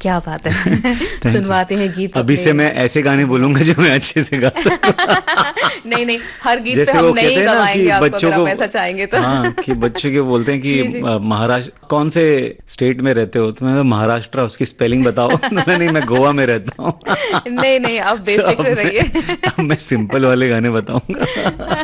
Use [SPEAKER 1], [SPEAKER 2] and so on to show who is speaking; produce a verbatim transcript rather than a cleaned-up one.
[SPEAKER 1] क्या बात है। सुनवाते हैं गीत।
[SPEAKER 2] अभी से मैं ऐसे गाने बोलूंगा जो मैं अच्छे से गा सकूं।
[SPEAKER 1] नहीं नहीं, हर गीत पे
[SPEAKER 2] जैसे
[SPEAKER 1] हम
[SPEAKER 2] वो
[SPEAKER 1] नहीं
[SPEAKER 2] कहते हैं ना
[SPEAKER 1] गवाएंगे
[SPEAKER 2] कि
[SPEAKER 1] आपको,
[SPEAKER 2] बच्चों
[SPEAKER 1] अगर
[SPEAKER 2] को
[SPEAKER 1] आप ऐसा चाहेंगे तो।
[SPEAKER 2] हाँ, कि बच्चों के बोलते हैं
[SPEAKER 1] जी,
[SPEAKER 2] कि
[SPEAKER 1] जी।
[SPEAKER 2] अ, महाराष्ट्र कौन से स्टेट में रहते हो, तो मैं महाराष्ट्र, उसकी स्पेलिंग बताओ। तो मैं, नहीं मैं गोवा में रहता हूँ।
[SPEAKER 1] नहीं नहीं, आप
[SPEAKER 2] तो अब
[SPEAKER 1] बेफिक्र
[SPEAKER 2] मैं
[SPEAKER 1] रहिए।
[SPEAKER 2] अब मैं सिंपल वाले गाने बताऊंगा।